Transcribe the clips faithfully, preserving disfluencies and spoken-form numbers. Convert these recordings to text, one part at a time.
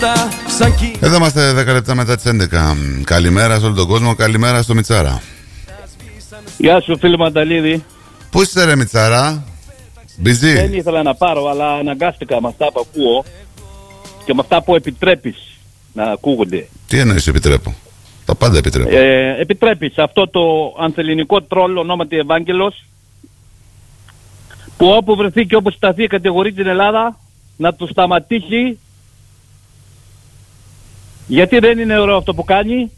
Εδώ είμαστε δέκα λεπτά μετά τις έντεκα. Καλημέρα σε όλο τον κόσμο, καλημέρα στο Μιτσάρα. Γεια σου φίλε Μανταλίδη. Πού είστε ρε Μιτσάρα? Busy. Δεν ήθελα να πάρω, αλλά αναγκάστηκα με αυτά που ακούω και με αυτά που επιτρέπεις να ακούγονται. Τι εννοείς επιτρέπω? Τα πάντα επιτρέπω. ε, Επιτρέπεις αυτό το ανθελληνικό τρόλ ονόματι Ευάγγελος, που όπου βρεθεί και όπου σταθεί κατηγορεί την Ελλάδα, να του σταματήσει, γιατί δεν είναι ωραίο αυτό που κάνει.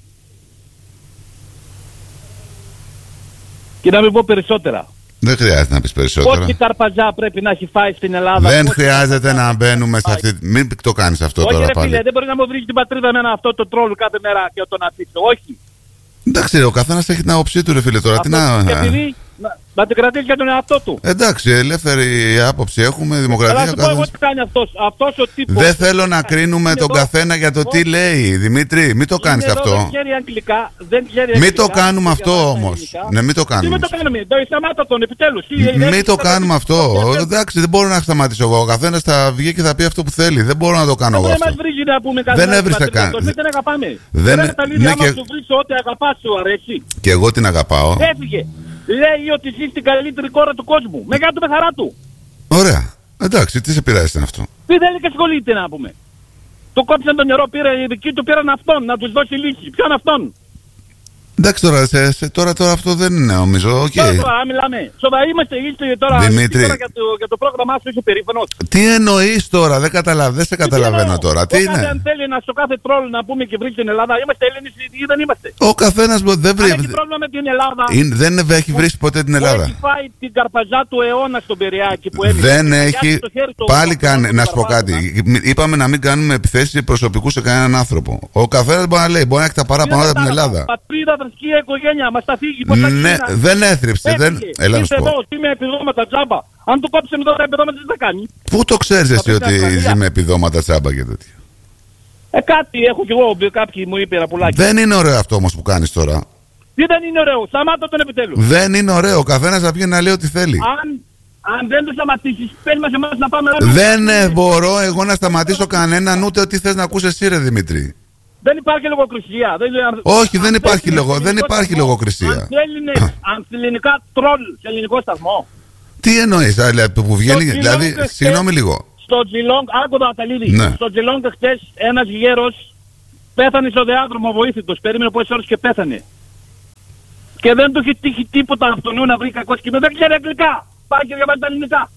Και να μην πω περισσότερα. Δεν χρειάζεται να πεις περισσότερα. Ό,τι καρπαζά πρέπει να έχει φάει στην Ελλάδα. Δεν χρειάζεται να μπαίνουμε σε αυτή. Μην το κάνεις αυτό. Όχι, τώρα ρε, πάλι. φίλε, δεν μπορεί να μου βρει την πατρίδα με ένα αυτό το τρόλ κάθε μέρα και τον αφήσω. Όχι. Εντάξει, ο καθένας έχει την άποψή του, ρε φίλε τώρα. Τι να. Και επειδή να, να την κρατήσει για τον εαυτό του. Εντάξει, ελεύθερη άποψη έχουμε, δημοκρατία. Αλλά σου πω εγώ τι κάνει αυτός. Αυτός ο τύπος. Δεν θέλω να κρίνουμε τον καθένα για το τι λέει, Δημήτρη. Μην το κάνεις αυτό. Δεν ξέρει αγγλικά. Δεν ξέρει αγγλικά. Μην το κάνουμε αυτό όμως. Ναι, μην το Τι κάνουμε. μην το κάνουμε. Το σταμάτα τον επιτέλους. Μην το κάνουμε αυτό. Εντάξει, δεν μπορώ να σταματήσω εγώ. Ο καθένας θα βγει και θα πει αυτό που θέλει. Δεν μπορώ να το κάνω εγώ Δεν αυτό. μας βρίζει να πούμε κάτι. Δεν έβρισε καν. Δεν αγαπάμε. Δεν- Δεν ναι, και- σου βρίσω ό,τι αγαπάς σου αρέσει. Και εγώ την αγαπάω. Έφυγε. Λέει ότι ζει στην καλύτερη χώρα του κόσμου. Μεγάλη του με χαρά του. Ωραία. Εντάξει, τι σε πειράζει αυτό. Τι θέλει και ασχολείται να πούμε. Του κόψαν το νερό, πήρε, οι δικοί του πήραν αυτόν να τους δώσει λύση. Ποιον αυτόν? Εντάξει τώρα, σε, σε, τώρα, τώρα αυτό δεν είναι νομίζω. Okay. Τώρα, τώρα μιλάμε. Σοβαρά είμαστε, είστε τώρα, Δημήτρη. τώρα για, το, για το πρόγραμμά σου είσαι περήφανος. Τι εννοείς τώρα, δεν, καταλαβα... δεν σε καταλαβαίνω τώρα. Τι είναι. Αν θέλει να στο κάθε τρόλ να πούμε και βρει την Ελλάδα, είμαστε Έλληνες ή δεν είμαστε? Ο καθένας δεν Αν βρει. έχει πρόβλημα με την Ελλάδα. Είναι, δεν έχει βρει ποτέ την Ελλάδα. Έχει φάει την καρπαζά του αιώνα στον Περιάκη που έμεινε. Δεν έχει. Πάλι κάνει. Να σου πω κάτι. Είπαμε να μην κάνουμε επιθέσεις προσωπικού σε κανέναν άνθρωπο. Ο καθένας μπορεί να λέει: μπορεί να έχει τα παράπονα από την Ελλάδα. Πατρίδα, θρησκεία, οικογένεια, μας τα φύγει. Πώς θα Ναι, γίνει? δεν έθρεψε. Δεν... Έλα να σου Ήρθε πω. εδώ, ζει με επιδόματα τζάμπα. Αν του κόψουμε εδώ τα επιδόματα, τι θα κάνει? Πού το ξέρεις εσύ Θα ότι πει τα ζει με επιδόματα τσάμπα και τέτοια? Ε, κάτι έχω κι εγώ, κάποιοι μου είπε ένα πουλάκι. Δεν είναι ωραίο αυτό όμως που κάνεις τώρα. Τι δεν είναι ωραίο, σταμάτα τον επιτέλους. Δεν είναι ωραίο. Ο καθένας θα βγει να λέει ό,τι θέλει. Αν, αν δεν το σταματήσεις, πες μας εμάς να πάμε όλοι. Δεν ε, μπορώ εγώ να σταματήσω κανέναν ούτε ό,τι θες να ακούσεις εσύ, ρε Δημήτρη. Δεν υπάρχει λογοκρισία. Δεν, Όχι, δεν αν υπάρχει, θέλεις λογο, δεν ελληνικό υπάρχει σταθμό, λογοκρισία. Αν θέλει ανθελληνικά τρόλ σε ελληνικό σταθμό. Τι εννοείς, α, που βγαίνει, Στο δηλαδή, Τζιλόγκ συγγνώμη λίγο. Στο Τζιλόγκ, άκουδα Αταλίδη, Ναι. στο Τζιλόγκ χτες ένας γέρος πέθανε στο διάδρομο βοήθητος, περίμενε πόσες ώρες και πέθανε. Και δεν του έχει τύχει τίποτα από νου να βρει κακό κείμενο, δεν ξέρει αγγλικά. Πάει και διαβάζει τα ελληνικά.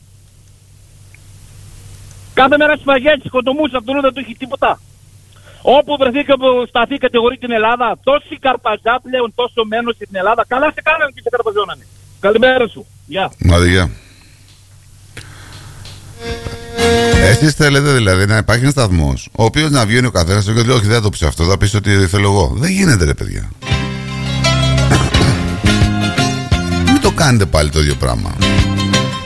Κάθε μέρα σφαγές, σκοτωμούς, αυτού δεν του έχει τίποτα. Όπου βρεθεί και όπου σταθεί κατηγορεί την Ελλάδα, τόσοι καρπαζά πλέον, τόσο μένος στην Ελλάδα, καλά σε κάνανε και σε καρπαζώνανε. Καλημέρα σου. Γεια. Άντε, γεια. Εσείς θέλετε δηλαδή να υπάρχει ένας σταθμός ο οποίος να βγαίνει ο καθένας και λέει: όχι, δεν θα το πεις αυτό, θα πεις ότι θέλω εγώ. Δεν γίνεται, ρε παιδιά. Μην το κάνετε πάλι το ίδιο πράγμα.